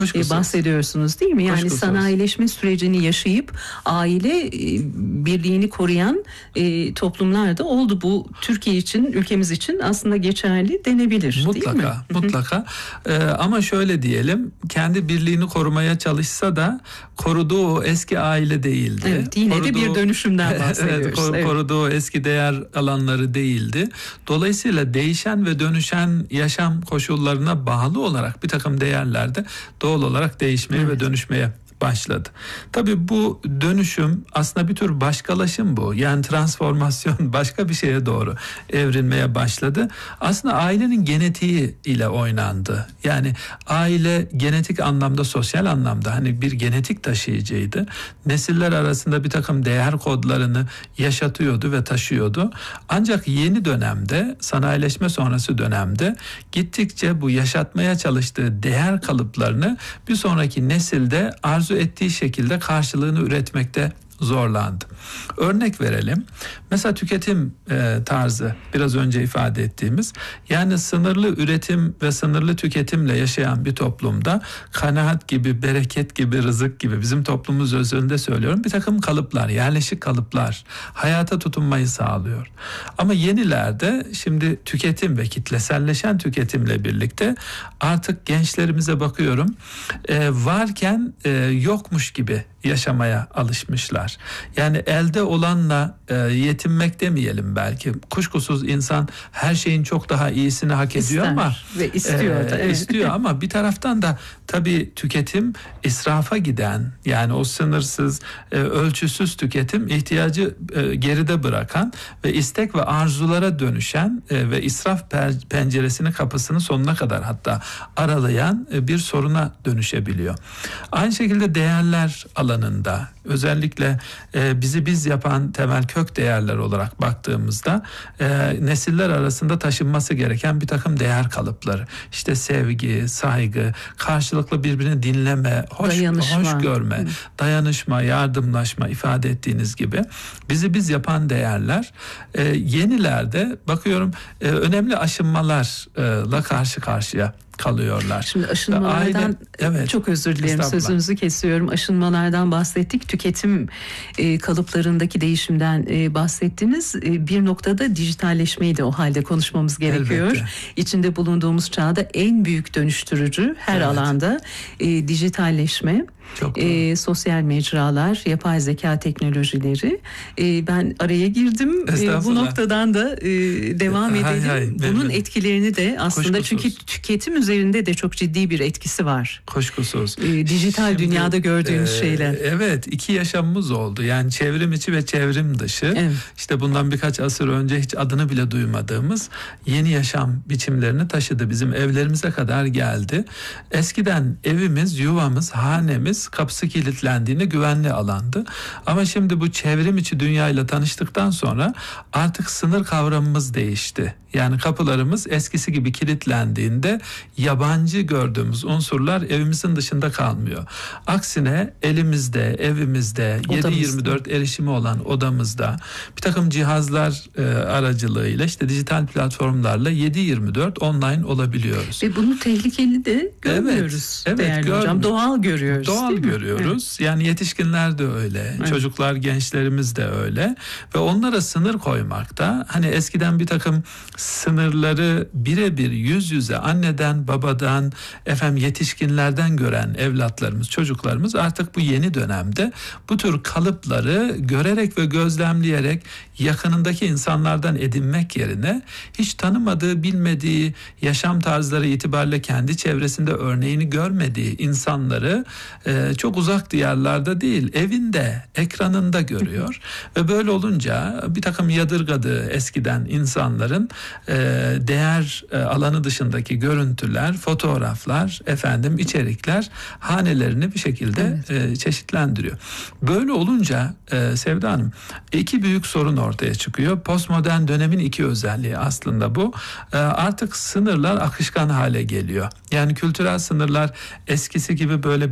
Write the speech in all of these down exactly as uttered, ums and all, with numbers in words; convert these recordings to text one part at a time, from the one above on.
e, bahsediyorsunuz değil mi? Yani Kuşkusuz. sanayileşme sürecini yaşayıp aile e, birliğini koruyan e, toplumlar da oldu. Bu Türkiye için, ülkemiz için aslında geçerli denebilir, mutlaka, değil mi? Mutlaka. Ee, ama şöyle diyelim, kendi birliğini korumaya çalışsa da koruduğu o eski aile değildi. Evet, yine koruduğu, de bir dönüşümden bahsediyoruz. evet, kor, evet. Koruduğu eski değer alanları değildi. Dolayısıyla değişen ve dönüşen yaşam koşullarına bağlı olarak bir takım değerlerde doğal olarak değişmeye evet. ve dönüşmeye başladı. Tabii bu dönüşüm aslında bir tür başkalaşım bu. Yani transformasyon başka bir şeye doğru evrilmeye başladı. Aslında ailenin genetiği ile oynandı. Yani aile genetik anlamda, sosyal anlamda hani bir genetik taşıyıcıydı. Nesiller arasında bir takım değer kodlarını yaşatıyordu ve taşıyordu. Ancak yeni dönemde, sanayileşme sonrası dönemde gittikçe bu yaşatmaya çalıştığı değer kalıplarını bir sonraki nesilde arzu ettiği şekilde karşılığını üretmekte zorlandı. Örnek verelim. Mesela tüketim e, tarzı biraz önce ifade ettiğimiz, yani sınırlı üretim ve sınırlı tüketimle yaşayan bir toplumda kanaat gibi, bereket gibi, rızık gibi, bizim toplumumuz özelinde söylüyorum, bir takım kalıplar, yerleşik kalıplar hayata tutunmayı sağlıyor. Ama yenilerde şimdi tüketim ve kitleselleşen tüketimle birlikte artık gençlerimize bakıyorum, e, varken e, yokmuş gibi yaşamaya alışmışlar. Yani elde olanla e, yetinmek demeyelim belki. Kuşkusuz insan her şeyin çok daha iyisini hak ediyor İster ama ve istiyor da. E, evet. istiyor ama bir taraftan da tabii tüketim israfa giden, yani o sınırsız, e, ölçüsüz tüketim ihtiyacı e, geride bırakan ve istek ve arzulara dönüşen e, ve israf penceresini, kapısını sonuna kadar hatta aralayan e, bir soruna dönüşebiliyor. Aynı şekilde değerler alanında özellikle e, bizi biz yapan temel kök değerler olarak baktığımızda e, nesiller arasında taşınması gereken bir takım değer kalıpları. İşte sevgi, saygı, karşılıklı birbirini dinleme, hoş, hoş görme, Hı. dayanışma, yardımlaşma ifade ettiğiniz gibi bizi biz yapan değerler e, yenilerde bakıyorum e, önemli aşınmalarla karşı karşıya kalıyorlar. Şimdi aşınmalardan aile, evet, çok özür dilerim, sözünüzü kesiyorum. Aşınmalardan bahsettik. Tüketim e, kalıplarındaki değişimden e, bahsettiniz. E, bir noktada dijitalleşmeyi de o halde konuşmamız gerekiyor. Elbette. İçinde bulunduğumuz çağda en büyük dönüştürücü her evet. alanda e, dijitalleşme. E, sosyal mecralar, yapay zeka teknolojileri. E, ben araya girdim. E, bu noktadan da e, devam edelim. Hay hay, Bunun benim. etkilerini de aslında Kuşkusuz. çünkü tüketim üzerinde de çok ciddi bir etkisi var. Kuşkusuz. E, dijital Şimdi, dünyada gördüğünüz e, şeyler. Evet, iki yaşamımız oldu. Yani çevrim içi ve çevrim dışı. Evet. İşte bundan birkaç asır önce hiç adını bile duymadığımız yeni yaşam biçimlerini taşıdı. Bizim evlerimize kadar geldi. Eskiden evimiz, yuvamız, hanemiz kapısı kilitlendiğinde güvenli alandı. Ama şimdi bu çevrim içi dünyayla tanıştıktan sonra artık sınır kavramımız değişti. Yani kapılarımız eskisi gibi kilitlendiğinde yabancı gördüğümüz unsurlar evimizin dışında kalmıyor. Aksine elimizde, evimizde, yedi yirmi dört erişimi olan odamızda bir takım cihazlar e, aracılığıyla, işte dijital platformlarla yedi yirmi dört online olabiliyoruz. Ve bunu tehlikeli de görmüyoruz. Evet, evet, değerli hocam. Doğal görüyoruz. Doğal görüyoruz. Evet. Yani yetişkinler de öyle. Evet. Çocuklar, gençlerimiz de öyle. Ve onlara sınır koymakta, hani eskiden bir takım sınırları birebir yüz yüze anneden, babadan, efendim yetişkinlerden gören evlatlarımız, çocuklarımız artık bu yeni dönemde bu tür kalıpları görerek ve gözlemleyerek yakınındaki insanlardan edinmek yerine hiç tanımadığı, bilmediği, yaşam tarzları itibariyle kendi çevresinde örneğini görmediği insanları e, çok uzak diyarlarda değil, evinde, ekranında görüyor. Ve böyle olunca bir takım yadırgadığı eskiden insanların e, değer e, alanı dışındaki görüntüler, fotoğraflar, efendim içerikler hanelerini bir şekilde evet. e, çeşitlendiriyor. Böyle olunca e, Sevda Hanım, iki büyük sorun ortaya çıkıyor. Postmodern dönemin iki özelliği aslında bu. E, artık sınırlar akışkan hale geliyor. Yani kültürel sınırlar eskisi gibi böyle birine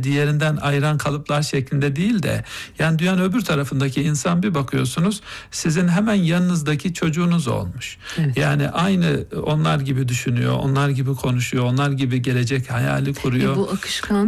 diğerinden ayıran kalıplar şeklinde değil de yani dünyanın öbür tarafındaki insan bir bakıyorsunuz sizin hemen yanınızdaki çocuğunuz olmuş. Evet. Yani aynı onlar gibi düşünüyor, onlar gibi konuşuyor, onlar gibi gelecek hayali kuruyor. E bu akışkan